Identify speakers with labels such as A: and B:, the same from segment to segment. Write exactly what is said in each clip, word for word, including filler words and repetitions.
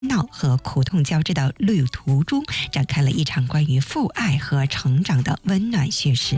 A: 闹和苦痛交织的旅途中，展开了一场关于父爱和成长的温暖叙事。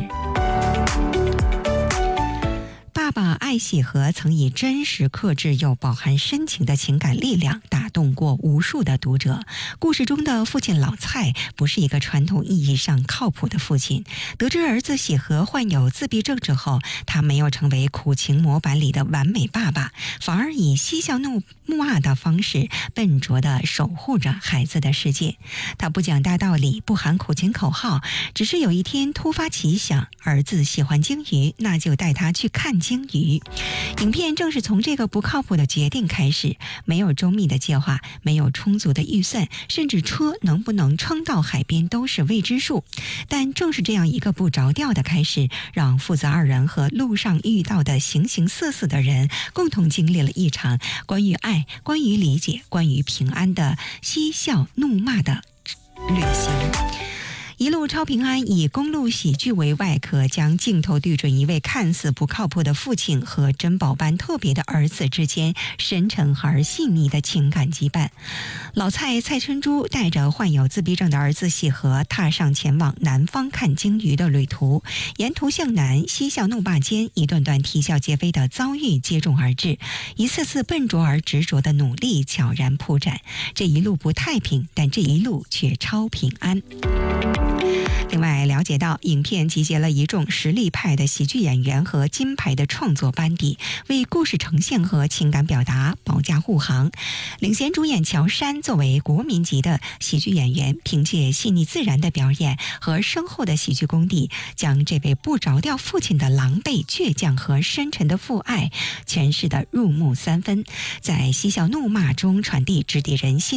A: 爸爸艾喜和曾以真实克制又饱含深情的情感力量打动过无数的读者。故事中的父亲老蔡不是一个传统意义上靠谱的父亲，得知儿子喜和患有自闭症之后，他没有成为苦情模板里的完美爸爸，反而以嬉笑怒骂的方式笨拙地守护着孩子的世界。他不讲大道理，不喊苦情口号，只是有一天突发奇想，儿子喜欢鲸鱼，那就带他去看鲸鱼。影片正是从这个不靠谱的决定开始，没有周密的计划，没有充足的预算，甚至车能不能撑到海边都是未知数。但正是这样一个不着调的开始，让父子二人和路上遇到的形形色色的人共同经历了一场关于爱、关于理解、关于平安的嬉笑怒骂的旅行。一路超平安以公路喜剧为外壳，将镜头对准一位看似不靠谱的父亲和珍宝般特别的儿子之间深沉而细腻的情感羁绊。老蔡蔡春珠带着患有自闭症的儿子喜和，踏上前往南方看鲸鱼的旅途。沿途向南，嬉笑怒骂间，一段段啼笑皆非的遭遇接踵而至，一次次笨拙而执着的努力悄然铺展。这一路不太平，但这一路却超平安。另外了解到，影片集结了一众实力派的喜剧演员和金牌的创作班底，为故事呈现和情感表达保驾护航。领衔主演乔杉作为国民级的喜剧演员，凭借细腻自然的表演和深厚的喜剧功底，将这位不着调父亲的狼狈、倔强和深沉的父爱诠释得入木三分，在嬉笑怒骂中传递直抵人心